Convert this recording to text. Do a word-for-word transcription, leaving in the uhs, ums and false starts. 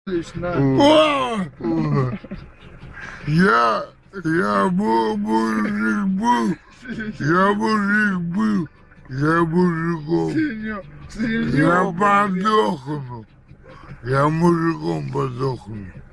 Лично. О! Я, я был мужик был, я мужик был, я мужиком, Синё- я синё, подохну, я мужиком подохну.